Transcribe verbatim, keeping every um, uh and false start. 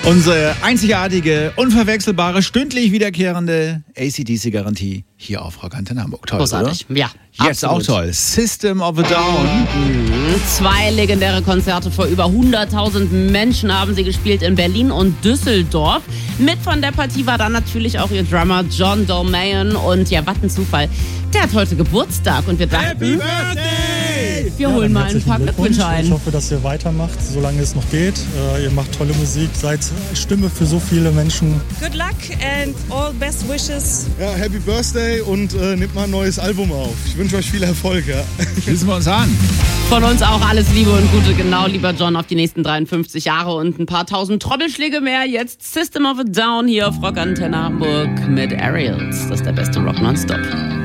Unsere einzigartige, unverwechselbare, stündlich wiederkehrende A C D C-Garantie hier auf Rock Antenne Hamburg. Toll, großartig, oder? Ja. Jetzt absolut. auch toll. System of a Down. Mhm. Zwei legendäre Konzerte vor über hunderttausend Menschen haben sie gespielt in Berlin und Düsseldorf. Mit von der Partie war dann natürlich auch ihr Drummer John Dolmayan. Und ja, was ein Zufall. Der hat heute Geburtstag und wir dachten, Happy Birthday! wir Ja, holen dann mal ein herzlichen paar Glückwunsch. Glückwünsche ein. Ich hoffe, dass ihr weitermacht, solange es noch geht. Äh, ihr macht tolle Musik, seid Stimme für so viele Menschen. Good luck and all best wishes. Ja, Happy Birthday und äh, nehmt mal ein neues Album auf. Ich wünsche euch viel Erfolg. Ja. Schließen wir uns an. Von uns auch alles Liebe und Gute, genau, lieber John, auf die nächsten dreiundfünfzig Jahre und ein paar tausend Trommelschläge mehr. Jetzt System of a Down hier auf Rock Antenne Hamburg mit Aerials. Das ist der beste Rock nonstop.